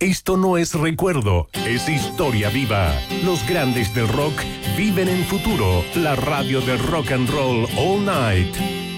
Esto no es recuerdo, es historia viva. Los grandes del rock viven en futuro. La radio del rock and roll all night.